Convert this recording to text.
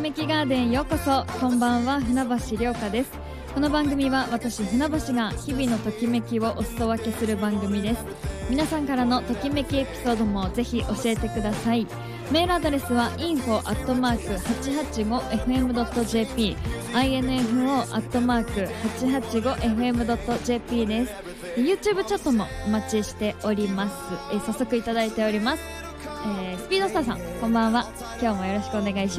めきガーデンへようこそ。こんばんは、船橋涼香です。この番組は私船橋が日々のときめきをお裾分けする番組です。皆さんからのときめきエピソードもぜひ教えてください。メールアドレスは info@885fm.jp info@885fm.jp です。YouTube チャットもお待ちしております。早速いただいております。スピードスターさん、こんばんは。今日もよろしくお願いします。